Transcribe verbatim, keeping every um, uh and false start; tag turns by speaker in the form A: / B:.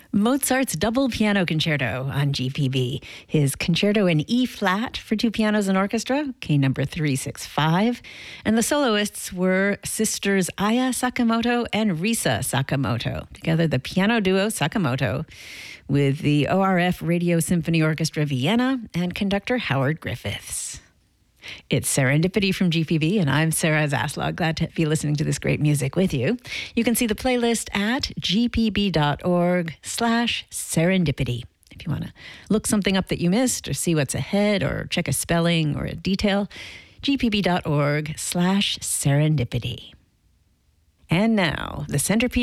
A: Mozart's Double Piano Concerto on G P B. His Concerto in E-flat for two pianos and orchestra, K number three sixty-five. And the soloists were sisters Aya Sakamoto and Risa Sakamoto. Together, the piano duo Sakamoto with the O R F Radio Symphony Orchestra Vienna and conductor Howard Griffiths. It's Serendipity from G P B, and I'm Sarah Zaslav. Glad to be listening to this great music with you. You can see the playlist at gpb.org slash serendipity. If you want to look something up that you missed or see what's ahead or check a spelling or a detail, gpb.org slash serendipity. And now, the centerpiece